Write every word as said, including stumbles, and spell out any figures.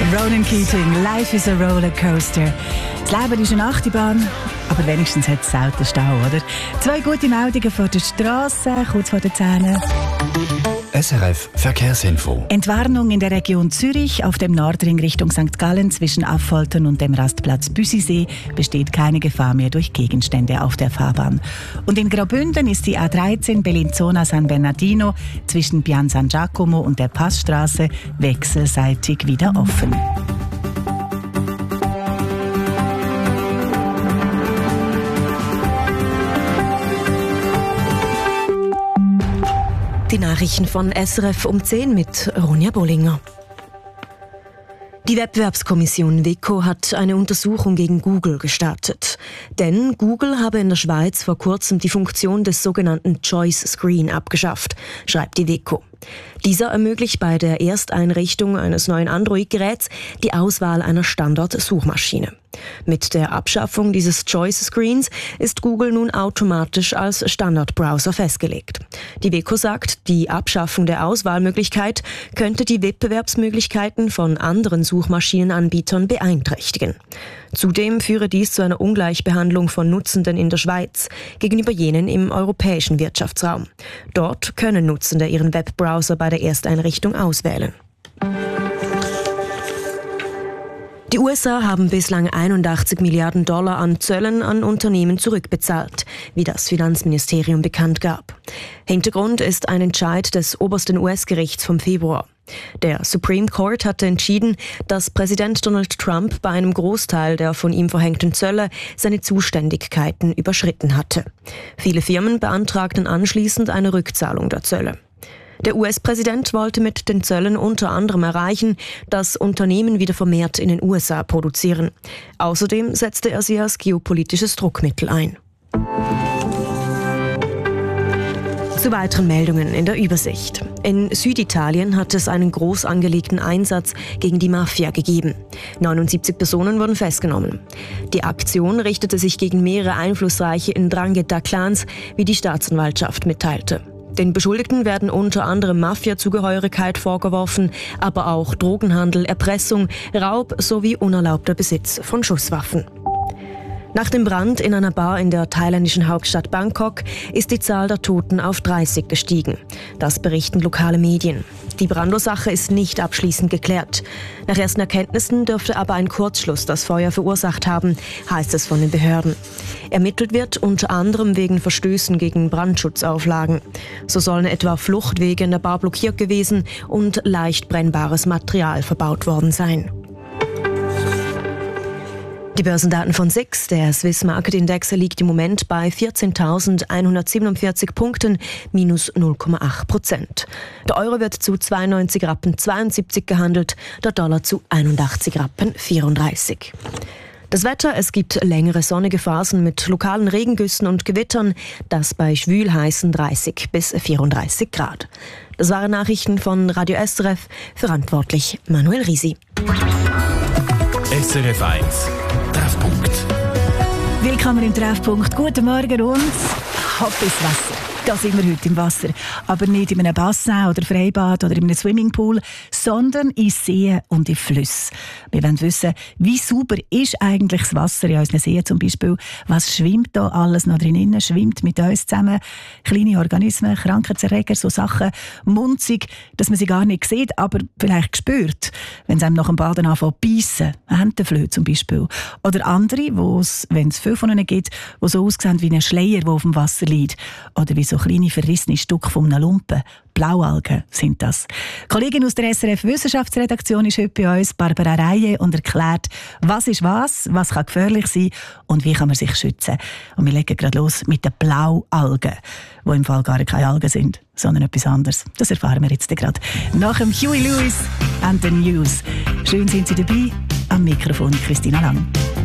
Ronan Keating, Life is a Rollercoaster. Das Leben ist eine Achterbahn, aber wenigstens hat es selten Stau, oder? Zwei gute Meldungen vor der Straße, kurz vor den Zähnen. S R F Verkehrsinfo. Entwarnung in der Region Zürich. Auf dem Nordring Richtung Sankt Gallen zwischen Affoltern und dem Rastplatz Büsisee besteht keine Gefahr mehr durch Gegenstände auf der Fahrbahn. Und in Graubünden ist die A dreizehn Bellinzona San Bernardino zwischen Pian San Giacomo und der Passstraße wechselseitig wieder offen. Die Nachrichten von S R F um zehn mit Ronja Bollinger. Die Wettbewerbskommission W E C O hat eine Untersuchung gegen Google gestartet. Denn Google habe in der Schweiz vor kurzem die Funktion des sogenannten Choice Screen abgeschafft, schreibt die W E C O. Dieser ermöglicht bei der Ersteinrichtung eines neuen Android-Geräts die Auswahl einer Standard-Suchmaschine. Mit der Abschaffung dieses Choice Screens ist Google nun automatisch als Standardbrowser festgelegt. Die W E C O sagt, die Abschaffung der Auswahlmöglichkeit könnte die Wettbewerbsmöglichkeiten von anderen Suchmaschinenanbietern beeinträchtigen. Zudem führe dies zu einer Ungleichbehandlung von Nutzenden in der Schweiz gegenüber jenen im europäischen Wirtschaftsraum. Dort können Nutzende ihren Webbrowser bei der Ersteinrichtung auswählen. Die U S A haben bislang einundachtzig Milliarden Dollar an Zöllen an Unternehmen zurückbezahlt, wie das Finanzministerium bekannt gab. Hintergrund ist ein Entscheid des obersten U S-Gerichts vom Februar. Der Supreme Court hatte entschieden, dass Präsident Donald Trump bei einem Großteil der von ihm verhängten Zölle seine Zuständigkeiten überschritten hatte. Viele Firmen beantragten anschließend eine Rückzahlung der Zölle. Der U S-Präsident wollte mit den Zöllen unter anderem erreichen, dass Unternehmen wieder vermehrt in den U S A produzieren. Außerdem setzte er sie als geopolitisches Druckmittel ein. Zu weiteren Meldungen in der Übersicht. In Süditalien hat es einen groß angelegten Einsatz gegen die Mafia gegeben. neunundsiebzig Personen wurden festgenommen. Die Aktion richtete sich gegen mehrere einflussreiche Ndrangheta-Clans, wie die Staatsanwaltschaft mitteilte. Den Beschuldigten werden unter anderem Mafia-Zugehörigkeit vorgeworfen, aber auch Drogenhandel, Erpressung, Raub sowie unerlaubter Besitz von Schusswaffen. Nach dem Brand in einer Bar in der thailändischen Hauptstadt Bangkok ist die Zahl der Toten auf dreißig gestiegen. Das berichten lokale Medien. Die Brandursache ist nicht abschließend geklärt. Nach ersten Erkenntnissen dürfte aber ein Kurzschluss das Feuer verursacht haben, heißt es von den Behörden. Ermittelt wird unter anderem wegen Verstößen gegen Brandschutzauflagen. So sollen etwa Fluchtwege in der Bar blockiert gewesen und leicht brennbares Material verbaut worden sein. Die Börsendaten von S I X, der Swiss Market Index, liegt im Moment bei vierzehntausendeinhundertsiebenundvierzig Punkten, minus null Komma acht Prozent. Der Euro wird zu zweiundneunzig Rappen zweiundsiebzig gehandelt, der Dollar zu einundachtzig Rappen vierunddreißig. Das Wetter, es gibt längere sonnige Phasen mit lokalen Regengüssen und Gewittern, das bei schwülheißen dreißig bis vierunddreißig Grad. Das waren Nachrichten von Radio S R F, verantwortlich Manuel Risi. S R F eins Treffpunkt. Willkommen im Treffpunkt. Guten Morgen und hopp ins Wasser. Da sind wir heute im Wasser. Aber nicht in einem Bassin oder Freibad oder in einem Swimmingpool, sondern in Seen und in Flüssen. Wir wollen wissen, wie sauber ist eigentlich das Wasser in unseren Seen zum Beispiel? Was schwimmt da alles noch drinnen? Schwimmt mit uns zusammen? Kleine Organismen, Krankheitserreger, so Sachen, munzig, dass man sie gar nicht sieht, aber vielleicht spürt, wenn es einem nach dem Baden anfängt zu beißen. Entenflöhe zum Beispiel. Oder andere, wo's, wenn es viele von ihnen gibt, die so aussehen wie ein Schleier, der auf dem Wasser liegt. Oder wie so kleine verrissene Stücke von einem Lumpen. Blaualgen sind das. Die Kollegin aus der S R F-Wissenschaftsredaktion ist heute bei uns, Barbara Reihe, und erklärt, was ist was, was kann gefährlich sein und wie kann man sich schützen. Und wir legen gerade los mit den Blaualgen, die im Fall gar keine Algen sind, sondern etwas anderes. Das erfahren wir jetzt gerade. Nach dem Huey Lewis and the News. Schön sind Sie dabei. Am Mikrofon Christina Lang.